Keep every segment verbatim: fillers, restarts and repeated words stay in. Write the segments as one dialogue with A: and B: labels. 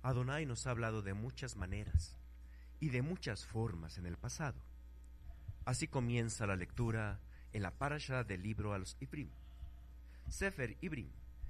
A: Adonai nos ha hablado de muchas maneras y de muchas formas en el pasado. Así comienza la lectura en la parasha del libro a los Ibrim. Sefer Ibrim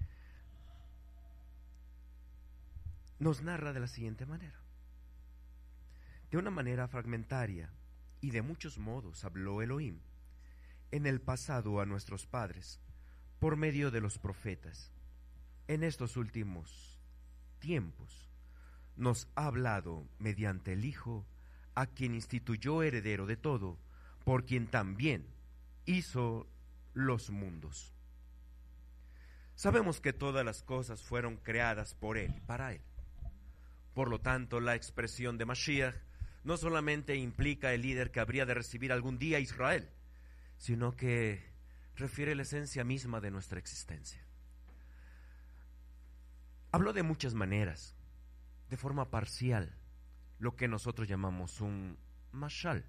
A: nos narra de la siguiente manera. De una manera fragmentaria y de muchos modos habló Elohim en el pasado a nuestros padres por medio de los profetas. En estos últimos tiempos nos ha hablado mediante el Hijo, a quien instituyó heredero de todo, por quien también hizo los mundos. Sabemos que todas las cosas fueron creadas por Él y para Él. Por lo tanto, la expresión de Mashiach no solamente implica el líder que habría de recibir algún día a Israel, sino que refiere la esencia misma de nuestra existencia. Habló de muchas maneras, de forma parcial, lo que nosotros llamamos un mashal.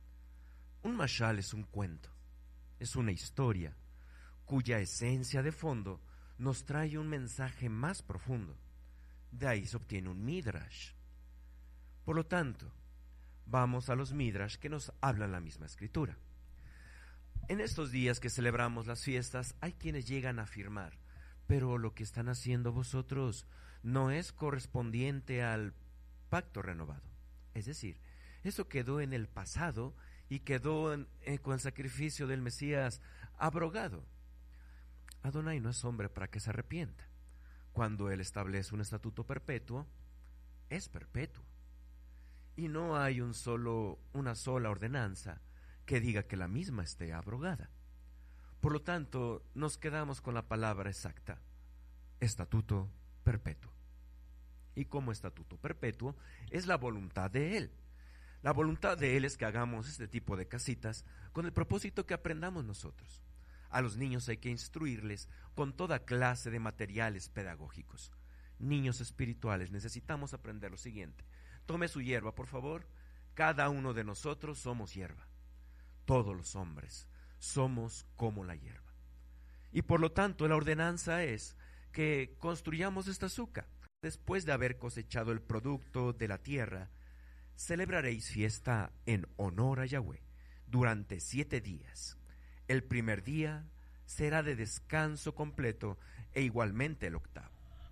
A: Un mashal es un cuento, es una historia, cuya esencia de fondo nos trae un mensaje más profundo. De ahí se obtiene un midrash. Por lo tanto, vamos a los midrash que nos hablan la misma escritura. En estos días que celebramos las fiestas, hay quienes llegan a afirmar, pero lo que están haciendo vosotros no es correspondiente al pacto renovado. Es decir, eso quedó en el pasado y quedó en, eh, con el sacrificio del Mesías abrogado. Adonai no es hombre para que se arrepienta. Cuando Él establece un estatuto perpetuo, es perpetuo. Y no hay un solo, una sola ordenanza que diga que la misma esté abrogada. Por lo tanto, nos quedamos con la palabra exacta, estatuto perpetuo. Y como estatuto perpetuo es la voluntad de Él. La voluntad de Él es que hagamos este tipo de casitas con el propósito que aprendamos nosotros. A los niños hay que instruirles con toda clase de materiales pedagógicos. Niños espirituales, necesitamos aprender lo siguiente. Tome su hierba, por favor. Cada uno de nosotros somos hierba. Todos los hombres somos como la hierba. Y por lo tanto, la ordenanza es que construyamos esta azúcar. Después de haber cosechado el producto de la tierra, celebraréis fiesta en honor a Yahweh durante siete días. El primer día será de descanso completo e igualmente el octavo.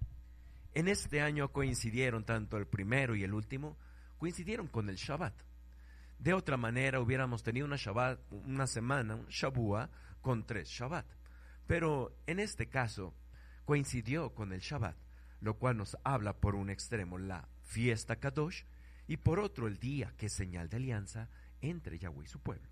A: En este año coincidieron tanto el primero y el último, coincidieron con el Shabbat. De otra manera hubiéramos tenido una Shabbat, una semana, un Shabua con tres Shabbat. Pero en este caso coincidió con el Shabbat, lo cual nos habla por un extremo la fiesta Kadosh y por otro el día que es señal de alianza entre Yahweh y su pueblo.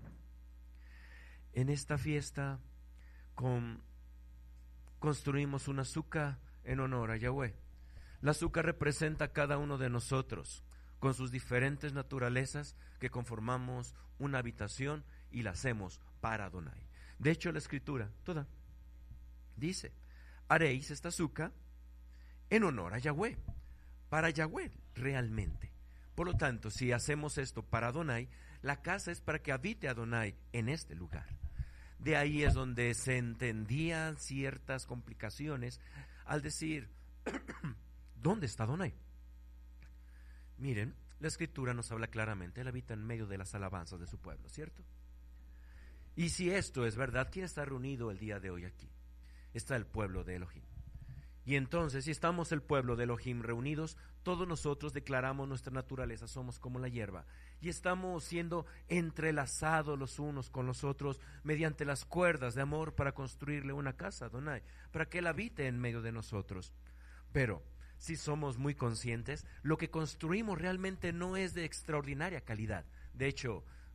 A: En esta fiesta con, construimos una azúcar en honor a Yahweh. La azúcar representa a cada uno de nosotros con sus diferentes naturalezas que conformamos una habitación y la hacemos para Adonai. De hecho, la escritura toda dice, haréis esta azúcar en honor a Yahweh, para Yahweh realmente. Por lo tanto, si hacemos esto para Adonai, la casa es para que habite Adonai en este lugar. De ahí es donde se entendían ciertas complicaciones al decir, ¿dónde está Adonai? Miren, la escritura nos habla claramente, Él habita en medio de las alabanzas de su pueblo, ¿cierto? Y si esto es verdad, ¿quién está reunido el día de hoy aquí? Está el pueblo de Elohim. Y entonces, si estamos el pueblo de Elohim reunidos, todos nosotros declaramos nuestra naturaleza, somos como la hierba. Y estamos siendo entrelazados los unos con los otros mediante las cuerdas de amor para construirle una casa a Adonai, para que Él habite en medio de nosotros. Pero, si somos muy conscientes, lo que construimos realmente no es de extraordinaria calidad. De hecho,